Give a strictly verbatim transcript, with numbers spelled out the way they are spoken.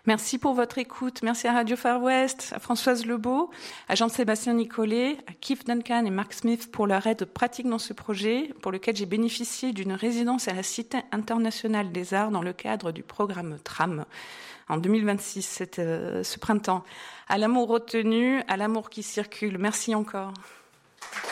Merci pour votre écoute. Merci à Radio Far West, à Françoise Lebeau, à Jean-Sébastien Nicolet, à Keith Duncan et Mark Smith pour leur aide pratique dans ce projet, pour lequel j'ai bénéficié d'une résidence à la Cité internationale des arts dans le cadre du programme TRAM en deux mille vingt-six, cette, euh, ce printemps. À l'amour retenu, à l'amour qui circule. Merci encore.